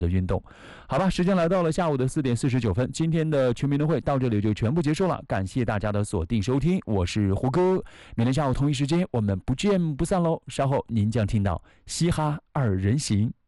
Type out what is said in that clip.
的运动。好吧，时间来到了下午的4点49分，今天的全民运动会到这里就全部结束了，感谢大家的锁定收听，我是胡歌，明天下午同一时间我们不见不散喽。稍后您将听到嘻哈二人行。